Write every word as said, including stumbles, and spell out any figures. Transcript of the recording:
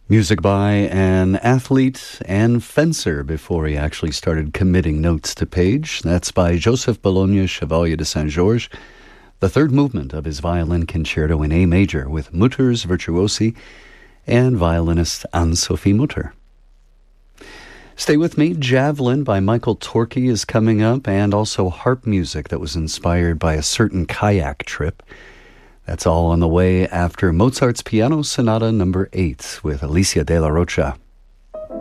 Music by an athlete and fencer before he actually started committing notes to page. That's by Joseph Bologna Chevalier de Saint-Georges, the third movement of his violin concerto in A major with Mutter's Virtuosi and violinist Anne-Sophie Mutter. Stay with me. Javelin by Michael Torke is coming up, and also harp music that was inspired by a certain kayak trip. That's all on the way after Mozart's Piano Sonata number eight with Alicia de la Rocha.